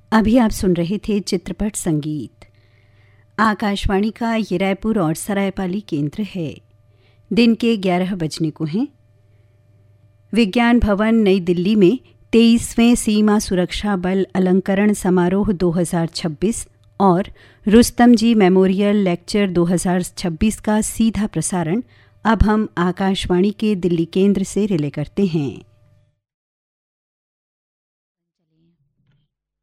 अभी आप सुन रहे थे चित्रपट संगीत। आकाशवाणी का ये रायपुर और सरायपाली केंद्र है। दिन के 11 बजने को हैं। विज्ञान भवन नई दिल्ली में 23वें सीमा सुरक्षा बल अलंकरण समारोह 2026 और रुस्तम जी मेमोरियल लेक्चर 2026 का सीधा प्रसारण अब हम आकाशवाणी के दिल्ली केंद्र से रिले करते हैं।